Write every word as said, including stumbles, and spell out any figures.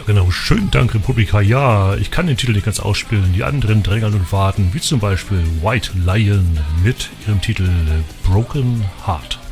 Genau, schönen Dank, Republika. Ja, ich kann den Titel nicht ganz ausspielen. Die anderen drängeln und warten, wie zum Beispiel White Lion mit ihrem Titel Broken Heart.